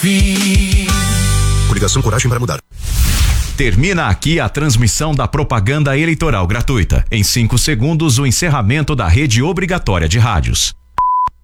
fim. Coligação Coragem para Mudar. Termina aqui a transmissão da propaganda eleitoral gratuita. Em 5 segundos, o encerramento da rede obrigatória de rádios.